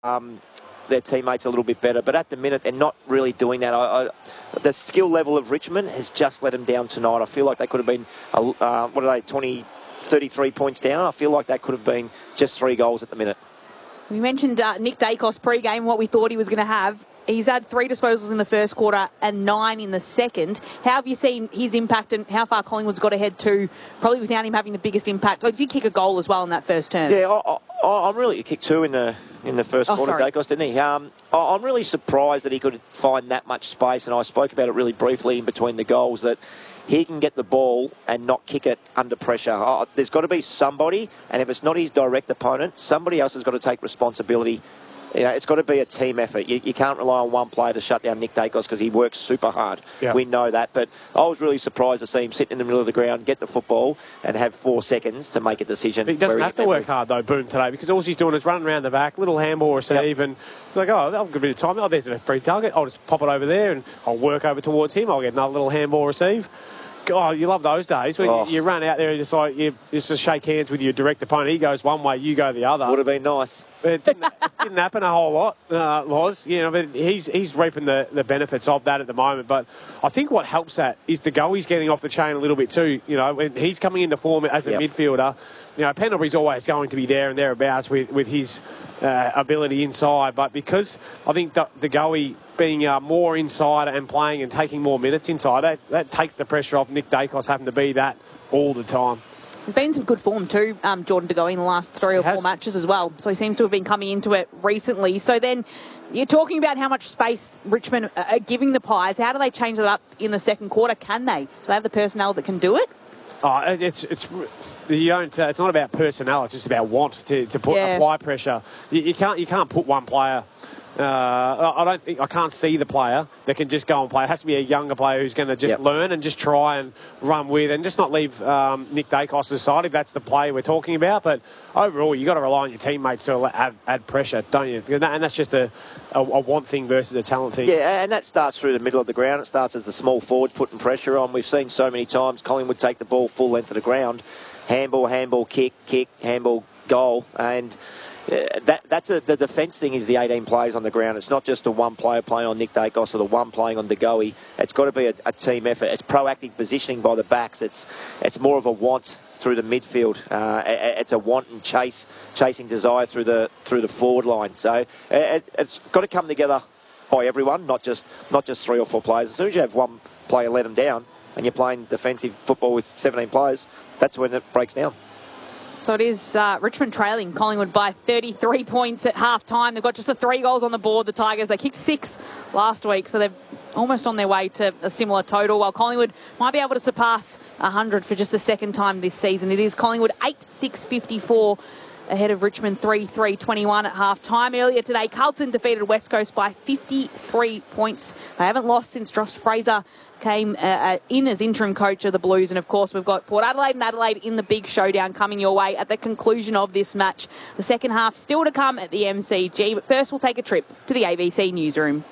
their teammates a little bit better. But at the minute, they're not really doing that. The skill level of Richmond has just let them down tonight. I feel like they could have been, 33 points down. I feel like that could have been just 3 goals at the minute. We mentioned Nick Dacos pre-game, what we thought he was going to have. He's had 3 disposals in the first quarter and 9 in the second. How have you seen his impact and how far Collingwood's got ahead to, probably without him having the biggest impact? Did he kick a goal as well in that first term? Yeah, I'm really... He kicked 2 in the first quarter, Dacos, didn't he? I'm really surprised that he could find that much space, and I spoke about it really briefly in between the goals, that he can get the ball and not kick it under pressure. There's got to be somebody, and if it's not his direct opponent, somebody else has got to take responsibility. You know, it's got to be a team effort. You can't rely on one player to shut down Nick Dacos because he works super hard. Yeah. We know that. But I was really surprised to see him sit in the middle of the ground, get the football, and have 4 seconds to make a decision. But he doesn't have to work hard, though, Boone, today, because all he's doing is running around the back, little handball receive, and he's like, oh, I've got a bit of time. Oh, there's a free target. I'll just pop it over there, and I'll work over towards him. I'll get another little handball receive. God, you love those days when you run out there and just like you just shake hands with your direct opponent. He goes one way, you go the other. Would have been nice. It didn't happen a whole lot, Loz. You know, but he's reaping the benefits of that at the moment. But I think what helps that is De Goey's getting off the chain a little bit too. You know, when he's coming into form as a midfielder. You know, Pendlebury's always going to be there and thereabouts with his ability inside. But because I think De Goey being more inside and playing and taking more minutes inside, that takes the pressure off Nick Dacos having to be that all the time. There's been some good form too, Jordan De Goey, in the last 3 or 4 matches as well. So he seems to have been coming into it recently. So then you're talking about how much space Richmond are giving the Pies. How do they change it up in the second quarter? Can they? Do they have the personnel that can do it? It's not about personnel. It's just about want to apply pressure. You can't put one player. I can't see the player that can just go and play. It has to be a younger player who's going to just learn and just try and run with and just not leave Nick Dacos' side if that's the play we're talking about. But overall, you've got to rely on your teammates to add pressure, don't you? And that's just a want thing versus a talent thing. Yeah, and that starts through the middle of the ground. It starts as the small forwards putting pressure on. We've seen so many times Collingwood take the ball full length of the ground. Handball, kick, handball, goal. And the defence thing is the 18 players on the ground. It's not just the one player playing on Nick Dacos or the one playing on De Goey. It's got to be a team effort. It's proactive positioning by the backs. It's more of a want through the midfield. It's a want and chasing desire through the forward line. So it's got to come together by everyone, not just 3 or 4 players. As soon as you have one player let them down and you're playing defensive football with 17 players, that's when it breaks down. So it is Richmond trailing Collingwood by 33 points at half-time. They've got just the 3 goals on the board, the Tigers. They kicked 6 last week, so they're almost on their way to a similar total, while Collingwood might be able to surpass 100 for just the second time this season. It is Collingwood 8-6-54 ahead of Richmond 3-3-21 at half-time. Earlier today, Carlton defeated West Coast by 53 points. They haven't lost since Josh Fraser came in as interim coach of the Blues. And, of course, we've got Port Adelaide and Adelaide in the big showdown coming your way at the conclusion of this match. The second half still to come at the MCG. But first, we'll take a trip to the ABC newsroom.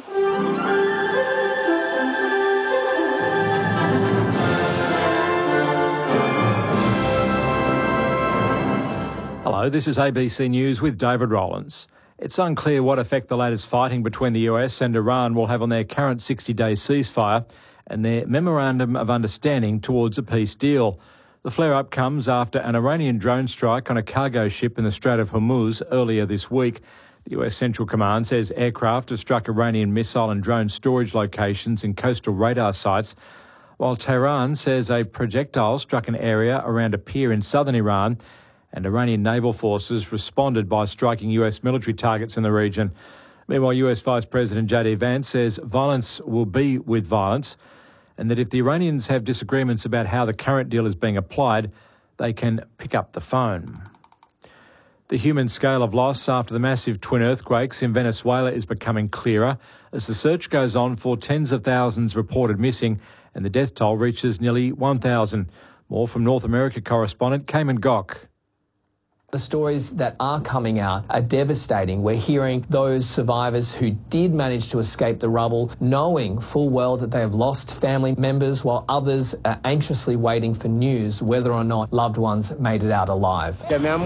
Hello, this is ABC News with David Rowlands. It's unclear what effect the latest fighting between the US and Iran will have on their current 60-day ceasefire and their memorandum of understanding towards a peace deal. The flare-up comes after an Iranian drone strike on a cargo ship in the Strait of Hormuz earlier this week. The US Central Command says aircraft have struck Iranian missile and drone storage locations and coastal radar sites, while Tehran says a projectile struck an area around a pier in southern Iran, and Iranian naval forces responded by striking US military targets in the region. Meanwhile, US Vice President J.D. Vance says violence will be with violence, and that if the Iranians have disagreements about how the current deal is being applied, they can pick up the phone. The human scale of loss after the massive twin earthquakes in Venezuela is becoming clearer as the search goes on for tens of thousands reported missing and the death toll reaches nearly 1,000. More from North America correspondent Cayman Gock. The stories that are coming out are devastating. We're hearing those survivors who did manage to escape the rubble, knowing full well that they have lost family members, while others are anxiously waiting for news whether or not loved ones made it out alive.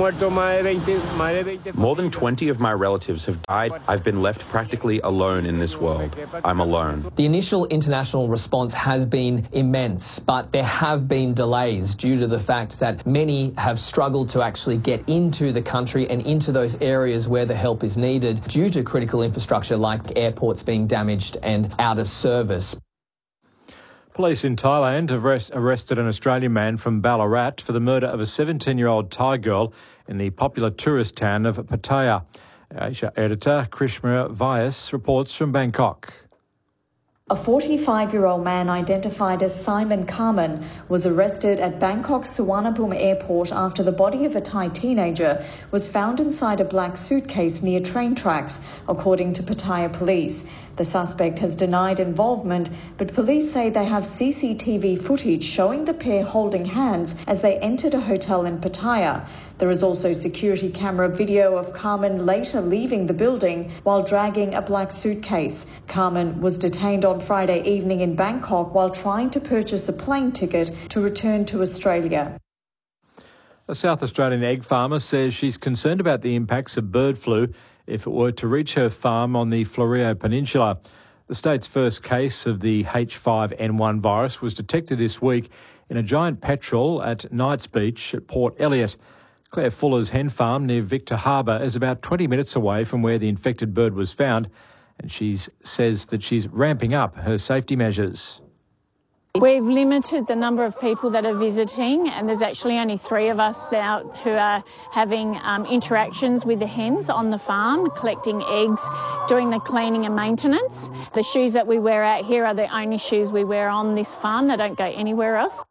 More than 20 of my relatives have died. I've been left practically alone in this world. I'm alone. The initial international response has been immense, but there have been delays due to the fact that many have struggled to actually get into the country and into those areas where the help is needed due to critical infrastructure like airports being damaged and out of service. Police in Thailand have arrested an Australian man from Ballarat for the murder of a 17-year-old Thai girl in the popular tourist town of Pattaya. Asia editor Krishna Vyas reports from Bangkok. A 45-year-old man identified as Simon Carmen was arrested at Bangkok's Suvarnabhumi airport after the body of a Thai teenager was found inside a black suitcase near train tracks, according to Pattaya police. The suspect has denied involvement, but police say they have CCTV footage showing the pair holding hands as they entered a hotel in Pattaya. There is also security camera video of Carmen later leaving the building while dragging a black suitcase. Carmen was detained on Friday evening in Bangkok while trying to purchase a plane ticket to return to Australia. A South Australian egg farmer says she's concerned about the impacts of bird flu if it were to reach her farm on the Florio Peninsula. The state's first case of the H5N1 virus was detected this week in a giant petrel at Knights Beach at Port Elliot. Claire Fuller's hen farm near Victor Harbour is about 20 minutes away from where the infected bird was found, and she says that she's ramping up her safety measures. We've limited the number of people that are visiting, and there's actually only 3 of us now who are having interactions with the hens on the farm, collecting eggs, doing the cleaning and maintenance. The shoes that we wear out here are the only shoes we wear on this farm. They don't go anywhere else.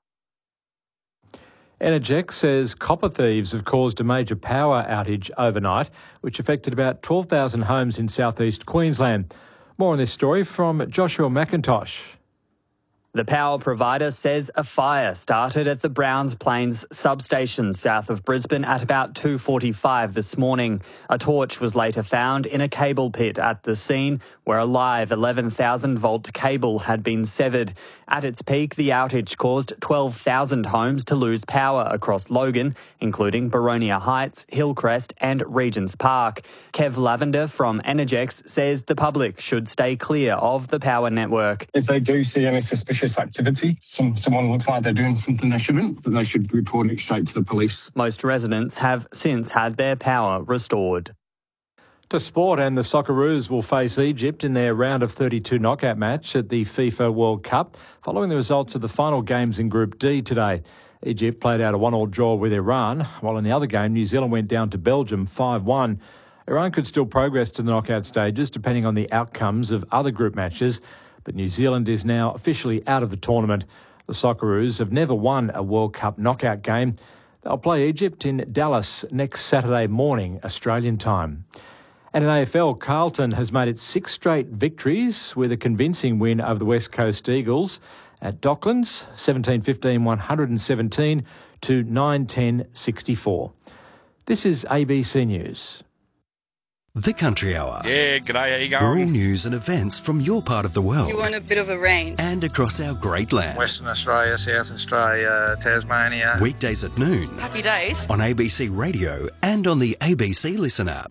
Energex says copper thieves have caused a major power outage overnight, which affected about 12,000 homes in southeast Queensland. More on this story from Joshua McIntosh. The power provider says a fire started at the Browns Plains substation south of Brisbane at about 2:45 this morning. A torch was later found in a cable pit at the scene where a live 11,000-volt cable had been severed. At its peak, the outage caused 12,000 homes to lose power across Logan, including Boronia Heights, Hillcrest and Regents Park. Kev Lavender from Energex says the public should stay clear of the power network. If they do see any suspicious activity, someone looks like they're doing something they shouldn't, then they should report it straight to the police. Most residents have since had their power restored. To sport, and the Socceroos will face Egypt in their round of 32 knockout match at the FIFA World Cup, following the results of the final games in Group D today. Egypt played out a 1-1 draw with Iran, while in the other game, New Zealand went down to Belgium 5-1. Iran could still progress to the knockout stages, depending on the outcomes of other group matches, but New Zealand is now officially out of the tournament. The Socceroos have never won a World Cup knockout game. They'll play Egypt in Dallas next Saturday morning, Australian time. And in AFL, Carlton has made its 6 straight victories with a convincing win over the West Coast Eagles at Docklands, 17-15-117 to 9-10-64. This is ABC News. The Country Hour. Yeah, g'day, how you going? Rural news and events from your part of the world. You want a bit of a range. And across our great land. Western Australia, South Australia, Tasmania. Weekdays at noon. Happy days. On ABC Radio and on the ABC Listen app.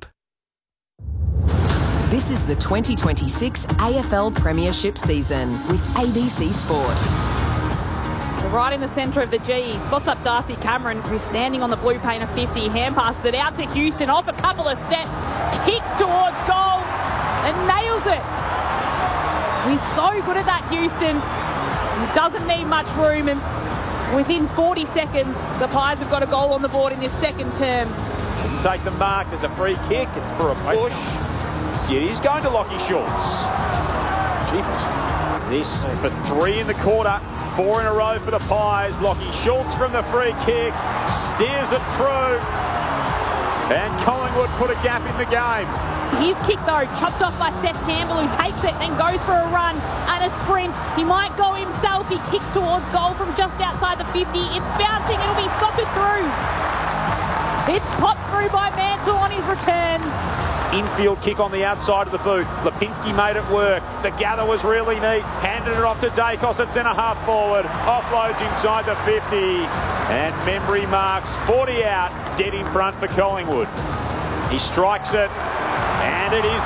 This is the 2026 AFL Premiership season with ABC Sport. So right in the centre of the G, spots up Darcy Cameron, who's standing on the blue paint of 50. Hand passes it out to Houston, off a couple of steps, kicks towards goal and nails it. He's so good at that, Houston. He doesn't need much room, and within 40 seconds, the Pies have got a goal on the board in this second term. Shouldn't take the mark. There's a free kick. It's for a push. Yeah, he's going to Lockie Schultz. Jeepers. This for 3 in the quarter. 4 in a row for the Pies. Lockie Schultz from the free kick. Steers it through. And Collingwood put a gap in the game. His kick, though, chopped off by Seth Campbell, who takes it and goes for a run and a sprint. He might go himself. He kicks towards goal from just outside the 50. It's bouncing. It'll be soccered through. It's popped through through by Mansell on his return. Infield kick on the outside of the boot. Lipinski made it work. The gather was really neat. Handed it off to Dacos at centre half forward. Offloads inside the 50. And Membry marks 40 out, dead in front for Collingwood. He strikes it. And it is